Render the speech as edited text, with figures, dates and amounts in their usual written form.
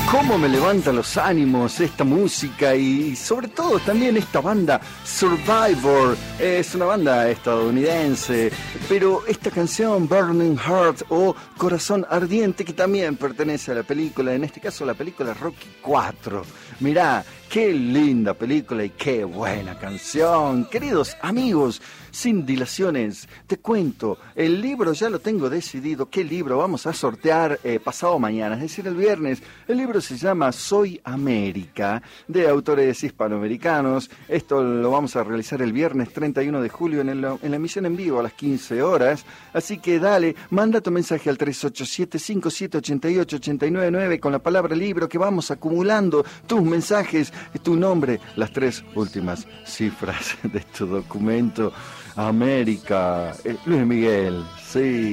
Cómo me levanta los ánimos esta música y sobre todo también esta banda Survivor. Es una banda estadounidense, pero esta canción Burning Heart o Corazón Ardiente, que también pertenece a la película, en este caso la película Rocky 4. Mirá, qué linda película y qué buena canción. Queridos amigos, sin dilaciones, te cuento, el libro ya lo tengo decidido. ¿Qué libro vamos a sortear pasado mañana? Es decir, el viernes. El libro se llama Soy América, de autores hispanoamericanos. Esto lo vamos a realizar el viernes 31 de julio en la emisión en vivo a las 15 horas. Así que dale, manda tu mensaje al 387-5788-899 con la palabra libro, que vamos acumulando tus mensajes, tu nombre, las 3 últimas cifras de tu documento. América, Luis Miguel, sí.